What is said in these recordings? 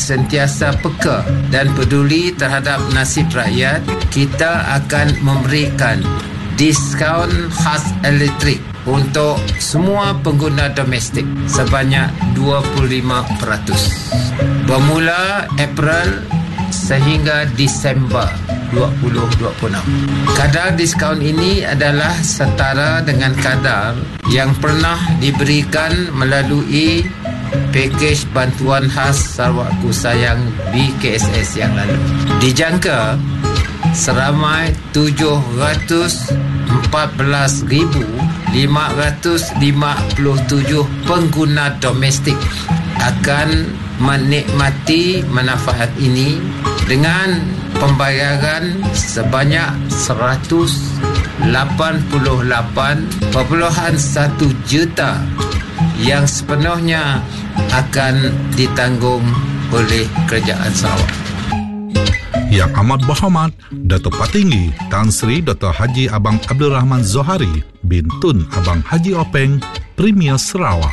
sentiasa peka dan peduli terhadap nasib rakyat, kita akan memberikan diskaun khas elektrik untuk semua pengguna domestik sebanyak 25% bermula April sehingga Disember 2026. Kadar diskaun ini adalah setara dengan kadar yang pernah diberikan melalui pakej bantuan khas Sarawakku Sayang BKSS yang lalu. Dijangka seramai 714,557 pengguna domestik akan menikmati manfaat ini dengan pembayaran sebanyak 188.1 juta yang sepenuhnya akan ditanggung oleh Kerajaan Sarawak. Yang amat berhormat Dato' Patinggi Tan Sri Dr. Haji Abang Abdul Rahman Zohari bin Tun Abang Haji Openg, Premier Sarawak.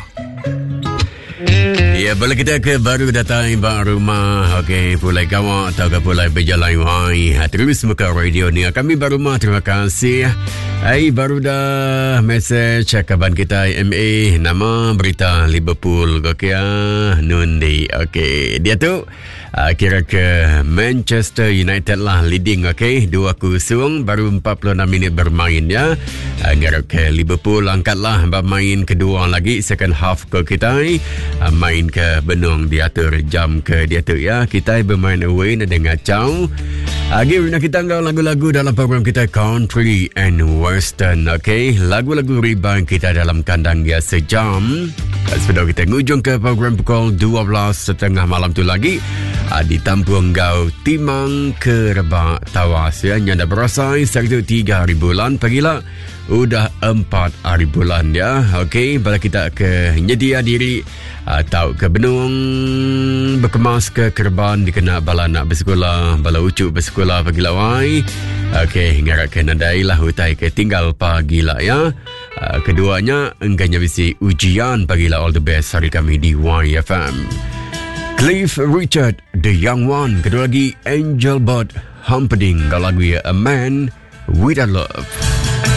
Ya, boleh kita ke baru datang bang rumah. Okey, pulai kawan atau ke pulai berjalan wai. Terus muka radio ni. Kami baru rumah, terima kasih. Baru dah message kaban kita MA nama berita Liverpool. Okey Nundi. Okey, dia tu kira ke Manchester United lah leading. Okey, 2-0 baru 46 minit bermain ya. Kira ke Liverpool angkatlah bermain kedua lagi second half ke kita. Main ke Benung diatur jam ke diatur ya. Kita bermain away dengan Chow. Akhirnya kita angkat lagu-lagu dalam program kita Country and Western. Okay, lagu-lagu rebound kita dalam kandang dia sejam. Sebelum kita ngujung ke program pukul 12.30 malam tu lagi di Tampung Gau Timang ke Rebak Tawas ya. Nyanda berasai sektor 3 hari bulan. Pagilah udah 4 hari bulan ya. Okay, bila kita ke nyedia diri atau ke Benung berkemas ke Kerban dikena bala nak bersekolah, bala ucuk bersekolah pagi lawai. Okey, ngarak ke nadai lah hutai ke tinggal pagi lah ya. Keduanya engkanya bisi ujian pagi lah. All the best hari kami di YFM. Cliff Richard The Young One. Kedua lagi Angel Bot Humperdinck. Kalau lagu ya A Man With A Love.